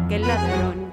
qué ladrón.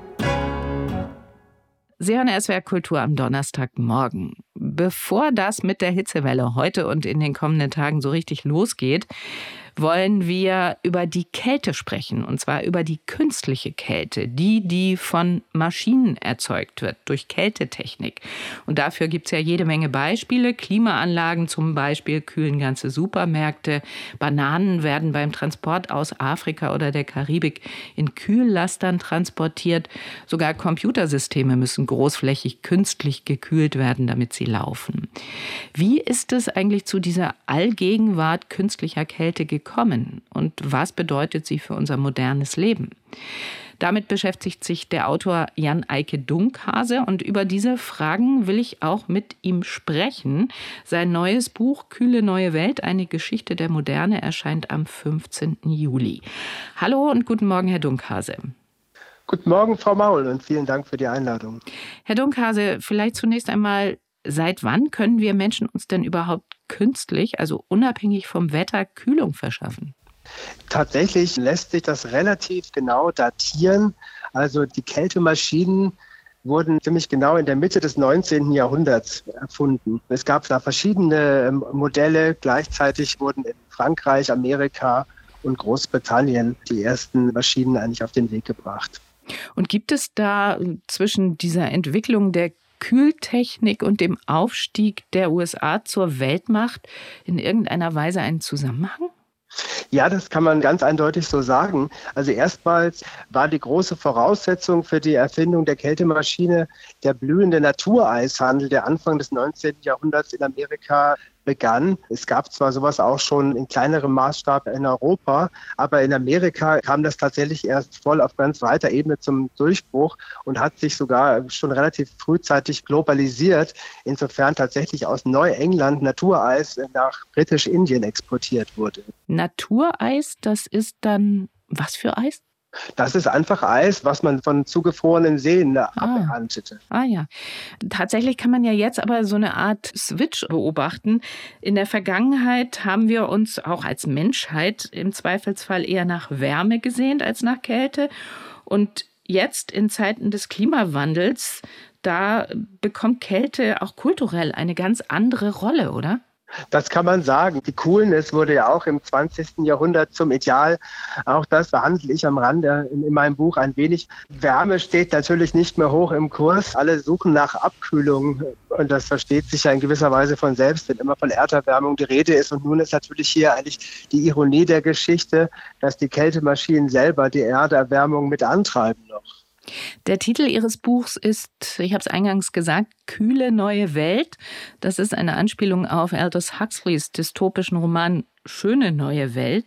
Sie hören SWR Kultur am Donnerstagmorgen. Bevor das mit der Hitzewelle heute und in den kommenden Tagen so richtig losgeht, wollen wir über die Kälte sprechen, und zwar über die künstliche Kälte, die von Maschinen erzeugt wird, durch Kältetechnik. Und dafür gibt es ja jede Menge Beispiele. Klimaanlagen zum Beispiel kühlen ganze Supermärkte. Bananen werden beim Transport aus Afrika oder der Karibik in Kühllastern transportiert. Sogar Computersysteme müssen großflächig künstlich gekühlt werden, damit sie laufen. Wie ist es eigentlich zu dieser Allgegenwart künstlicher Kälte gekommen und was bedeutet sie für unser modernes Leben? Damit beschäftigt sich der Autor Jan-Eike Dunkhase und über diese Fragen will ich auch mit ihm sprechen. Sein neues Buch Kühle neue Welt, eine Geschichte der Moderne erscheint am 15. Juli. Hallo und guten Morgen, Herr Dunkhase. Guten Morgen, Frau Maul, und vielen Dank für die Einladung. Herr Dunkhase, vielleicht zunächst einmal, seit wann können wir Menschen uns denn überhaupt künstlich, also unabhängig vom Wetter, Kühlung verschaffen? Tatsächlich lässt sich das relativ genau datieren. Also die Kältemaschinen wurden ziemlich genau in der Mitte des 19. Jahrhunderts erfunden. Es gab da verschiedene Modelle. Gleichzeitig wurden in Frankreich, Amerika und Großbritannien die ersten Maschinen eigentlich auf den Weg gebracht. Und gibt es da zwischen dieser Entwicklung der Kühltechnik und dem Aufstieg der USA zur Weltmacht in irgendeiner Weise einen Zusammenhang? Ja, das kann man ganz eindeutig so sagen. Also erstmals war die große Voraussetzung für die Erfindung der Kältemaschine der blühende Natureishandel, der Anfang des 19. Jahrhunderts in Amerika begann. Es gab zwar sowas auch schon in kleinerem Maßstab in Europa, aber in Amerika kam das tatsächlich erst voll auf ganz breiter Ebene zum Durchbruch und hat sich sogar schon relativ frühzeitig globalisiert, insofern tatsächlich aus Neuengland Natureis nach Britisch-Indien exportiert wurde. Natureis, das ist dann was für Eis? Das ist einfach Eis, was man von zugefrorenen Seen aberntete. Ja. Tatsächlich kann man ja jetzt aber so eine Art Switch beobachten. In der Vergangenheit haben wir uns auch als Menschheit im Zweifelsfall eher nach Wärme gesehnt als nach Kälte. Und jetzt in Zeiten des Klimawandels, da bekommt Kälte auch kulturell eine ganz andere Rolle, oder? Das kann man sagen. Die Coolness wurde ja auch im 20. Jahrhundert zum Ideal. Auch das behandle ich am Rande in meinem Buch ein wenig. Wärme steht natürlich nicht mehr hoch im Kurs. Alle suchen nach Abkühlung und das versteht sich ja in gewisser Weise von selbst, wenn immer von Erderwärmung die Rede ist. Und nun ist natürlich hier eigentlich die Ironie der Geschichte, dass die Kältemaschinen selber die Erderwärmung mit antreiben noch. Der Titel Ihres Buchs ist, ich habe es eingangs gesagt, Kühle neue Welt. Das ist eine Anspielung auf Aldous Huxleys dystopischen Roman Schöne neue Welt.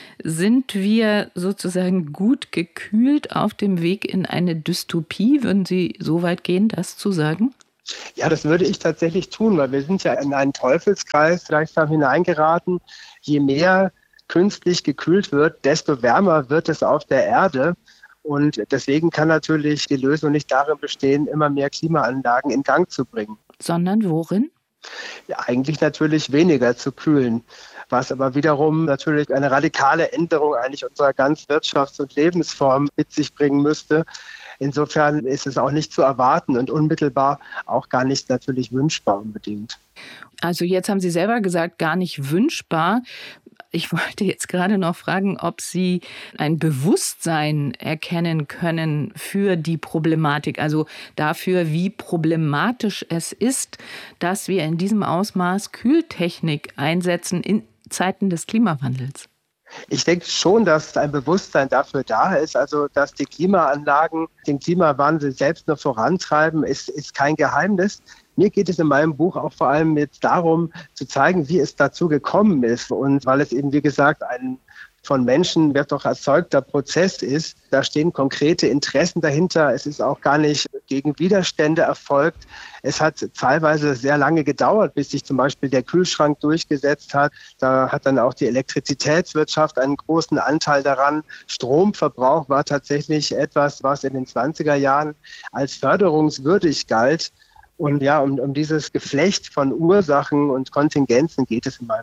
Sind wir sozusagen gut gekühlt auf dem Weg in eine Dystopie? Würden Sie so weit gehen, das zu sagen? Ja, das würde ich tatsächlich tun, weil wir sind ja in einen Teufelskreis gleichsam hineingeraten. Je mehr künstlich gekühlt wird, desto wärmer wird es auf der Erde. Und deswegen kann natürlich die Lösung nicht darin bestehen, immer mehr Klimaanlagen in Gang zu bringen. Sondern worin? Ja, eigentlich natürlich weniger zu kühlen, was aber wiederum natürlich eine radikale Änderung eigentlich unserer ganzen Wirtschafts- und Lebensform mit sich bringen müsste. Insofern ist es auch nicht zu erwarten und unmittelbar auch gar nicht natürlich wünschbar unbedingt. Also jetzt haben Sie selber gesagt, gar nicht wünschbar. Ich wollte jetzt gerade noch fragen, ob Sie ein Bewusstsein erkennen können für die Problematik, also dafür, wie problematisch es ist, dass wir in diesem Ausmaß Kühltechnik einsetzen in Zeiten des Klimawandels. Ich denke schon, dass ein Bewusstsein dafür da ist. Also, dass die Klimaanlagen den Klimawandel selbst nur vorantreiben, ist kein Geheimnis. Mir geht es in meinem Buch auch vor allem jetzt darum, zu zeigen, wie es dazu gekommen ist. Und weil es eben, wie gesagt, ein von Menschen wird doch erzeugter Prozess ist. Da stehen konkrete Interessen dahinter. Es ist auch gar nicht gegen Widerstände erfolgt. Es hat teilweise sehr lange gedauert, bis sich zum Beispiel der Kühlschrank durchgesetzt hat. Da hat dann auch die Elektrizitätswirtschaft einen großen Anteil daran. Stromverbrauch war tatsächlich etwas, was in den 20er Jahren als förderungswürdig galt. Und ja, um dieses Geflecht von Ursachen und Kontingenzen geht es in meinem Buch.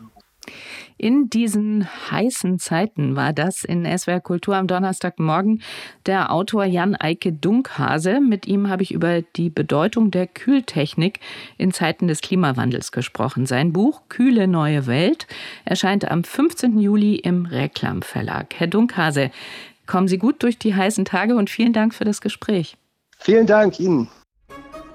In diesen heißen Zeiten war das in SWR Kultur am Donnerstagmorgen der Autor Jan-Eike Dunkhase. Mit ihm habe ich über die Bedeutung der Kühltechnik in Zeiten des Klimawandels gesprochen. Sein Buch Kühle neue Welt erscheint am 15. Juli im Reklam Verlag. Herr Dunkhase, kommen Sie gut durch die heißen Tage und vielen Dank für das Gespräch. Vielen Dank Ihnen.